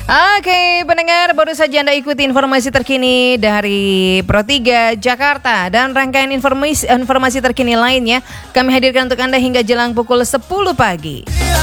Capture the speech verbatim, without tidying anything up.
Oke, pendengar, baru saja Anda ikuti informasi terkini dari Pro tiga Jakarta dan rangkaian informasi informasi terkini lainnya kami hadirkan untuk Anda hingga jelang pukul sepuluh pagi.